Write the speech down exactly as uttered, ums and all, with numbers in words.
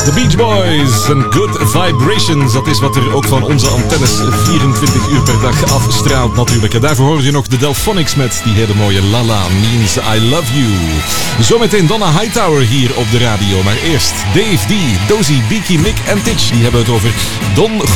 The Beach Boys en Good Vibrations. Dat is wat er ook van onze antennes vierentwintig uur per dag afstraalt natuurlijk. En daarvoor hoorde je nog de Delphonics met die hele mooie Lala Means I Love You. Zometeen Donna Hightower hier op de radio. Maar eerst Dave D, Dozy, Beaky, Mick en Titch. Die hebben het over Don